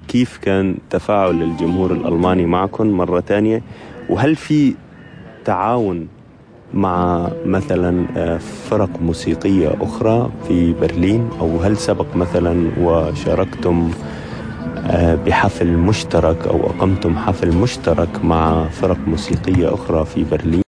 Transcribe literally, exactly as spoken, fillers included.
كيف كان تفاعل الجمهور الألماني معكم مرة تانية؟ وهل في تعاون مع مثلا فرق موسيقية أخرى في برلين، أو هل سبق مثلا وشاركتم بحفل مشترك أو أقمتم حفل مشترك مع فرق موسيقية أخرى في برلين؟